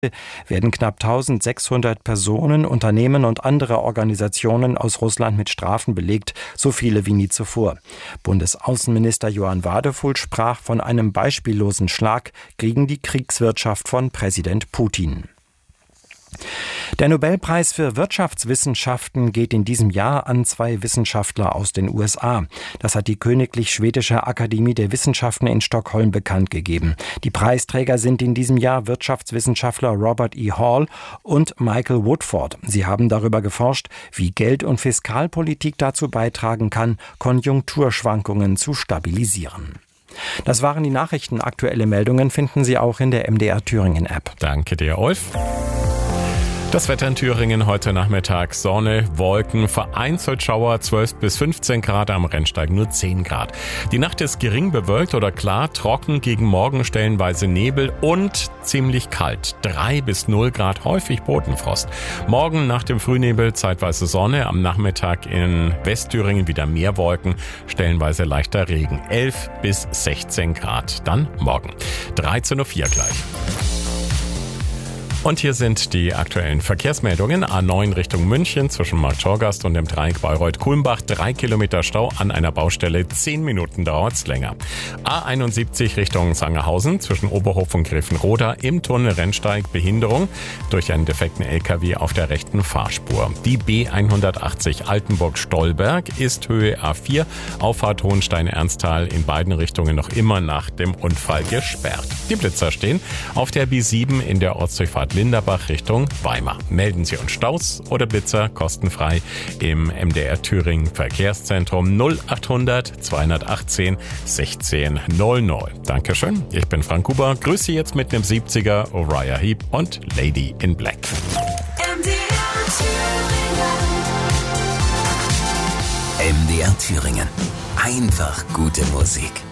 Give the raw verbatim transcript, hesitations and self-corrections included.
werden knapp eintausendsechshundert Personen, Unternehmen und andere Organisationen aus Russland mit Strafen belegt, so viele wie nie zuvor. Bundesaußenminister Johann Wadefuhl sprach von einem beispiellosen Schlag gegen die Kriegswirtschaft von Präsident Putin. Der Nobelpreis für Wirtschaftswissenschaften geht in diesem Jahr an zwei Wissenschaftler aus den U S A. Das hat die Königlich Schwedische Akademie der Wissenschaften in Stockholm bekannt gegeben. Die Preisträger sind in diesem Jahr Wirtschaftswissenschaftler Robert E. Hall und Michael Woodford. Sie haben darüber geforscht, wie Geld- und Fiskalpolitik dazu beitragen kann, Konjunkturschwankungen zu stabilisieren. Das waren die Nachrichten. Aktuelle Meldungen finden Sie auch in der M D R Thüringen App. Danke dir, Ulf. Das Wetter in Thüringen heute Nachmittag: Sonne, Wolken, vereinzelt Schauer, zwölf bis fünfzehn Grad, am Rennsteig nur zehn Grad. Die Nacht ist gering bewölkt oder klar, trocken, gegen Morgen stellenweise Nebel und ziemlich kalt. drei bis null Grad, häufig Bodenfrost. Morgen nach dem Frühnebel zeitweise Sonne, am Nachmittag in Westthüringen wieder mehr Wolken, stellenweise leichter Regen. elf bis sechzehn Grad, dann morgen. dreizehn Uhr vier gleich. Und hier sind die aktuellen Verkehrsmeldungen. A neun Richtung München zwischen Marktorgast und dem Dreieck Bayreuth-Kulmbach. Drei Kilometer Stau an einer Baustelle. Zehn Minuten dauert's länger. A einundsiebzig Richtung Sangerhausen zwischen Oberhof und Griffenroda. Im Tunnel Rennsteig Behinderung durch einen defekten L K W auf der rechten Fahrspur. Die B hundertachtzig Altenburg-Stolberg ist Höhe A vier. Auffahrt Hohenstein-Ernsthal in beiden Richtungen noch immer nach dem Unfall gesperrt. Die Blitzer stehen auf der B sieben in der Ortsdurchfahrt Linderbach Richtung Weimar. Melden Sie uns Staus oder Blitzer kostenfrei im M D R Thüringen Verkehrszentrum null achthundert zweihundertachtzehn sechzehn null null. Dankeschön, ich bin Frank Huber. Grüße Sie jetzt mit einem siebziger, Uriah Heep und Lady in Black. M D R Thüringen. M D R Thüringen. Einfach gute Musik.